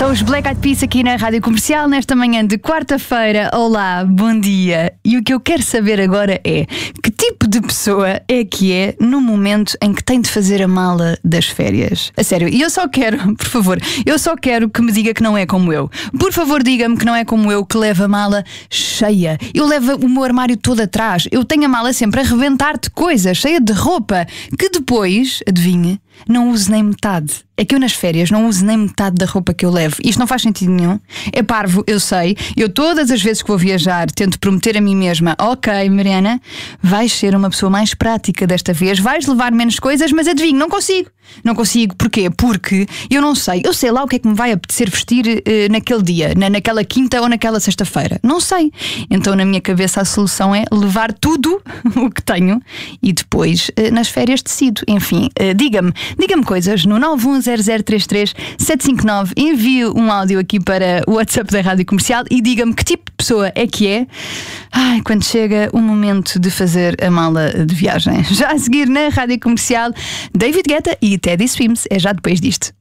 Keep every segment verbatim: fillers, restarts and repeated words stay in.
São os Black Eyed Peas aqui na Rádio Comercial nesta manhã de quarta-feira. Olá, bom dia. E o que eu quero saber agora é que tipo de pessoa é que é no momento em que tem de fazer a mala das férias? A sério, e eu só quero, por favor, eu só quero que me diga que não é como eu. Por favor, diga-me que não é como eu, que leva a mala cheia. Eu levo o meu armário todo atrás. Eu tenho a mala sempre a rebentar de coisas, cheia de roupa, que depois, adivinhe, não uso nem metade. É que eu nas férias não uso nem metade da roupa que eu levo. Isto não faz sentido nenhum. É parvo, eu sei. Eu todas as vezes que vou viajar tento prometer a mim mesma: ok, Mariana, vais ser uma pessoa mais prática desta vez, vais levar menos coisas, mas adivinho, não consigo. Não consigo, porquê? Porque eu não sei, eu sei lá o que é que me vai apetecer vestir uh, naquele dia, na, naquela quinta ou naquela sexta-feira. Não sei. Então na minha cabeça a solução é levar tudo o que tenho e depois uh, nas férias decido. Enfim, uh, diga-me, diga-me coisas no nove um zero zero três três sete cinco nove, envie um áudio aqui para o WhatsApp da Rádio Comercial e diga-me que tipo de pessoa é que é Ai, quando chega o momento de fazer a mala de viagem. Já a seguir na Rádio Comercial, David Guetta e Teddy Swims. É já depois disto.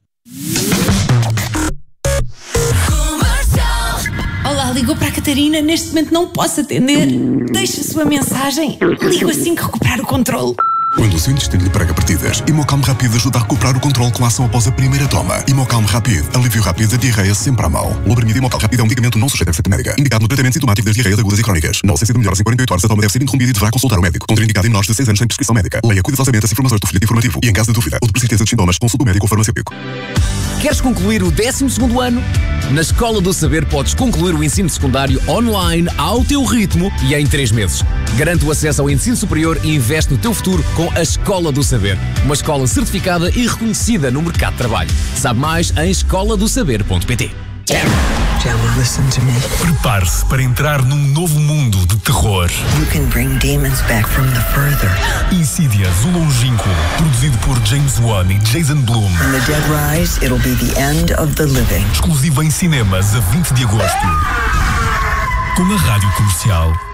Olá, ligou para a Catarina. Neste momento não posso atender. Deixe a sua mensagem. Ligo assim que recuperar o controle. Quando o seu intestino lhe prega partidas, Imocalm Rápido ajuda a recuperar o controle com a ação após a primeira toma. Imocalm Rápido, alívio rápido da diarreia sempre à mão. O Loperamide Imocalm Rápido é um medicamento não sujeito a receita médica, indicado no tratamento sintomático das diarreias agudas e crónicas. Não se sente melhores em quarenta e oito horas, a toma deve ser interrompida e deverá consultar o médico. Contraindicado em menores de seis anos sem prescrição médica. Leia cuidadosamente as informações do folheto informativo e, em caso de dúvida ou de persistência de sintomas, consulte o médico ou farmacêutico. Queres concluir o décimo segundo ano? Na Escola do Saber podes concluir o ensino secundário online ao teu ritmo e em três meses. Garante o acesso ao ensino superior e investe no teu futuro com a Escola do Saber. Uma escola certificada e reconhecida no mercado de trabalho. Sabe mais em escola do saber ponto pt. Gemma, listen to me. Prepare-se para entrar num novo mundo de terror. You can bring demons back from the further. Insidious, o longínquo, produzido por James Wan e Jason Blum. When the dead rise, it'll be the end of the living. Exclusivo em cinemas a vinte de agosto. Com a Rádio Comercial.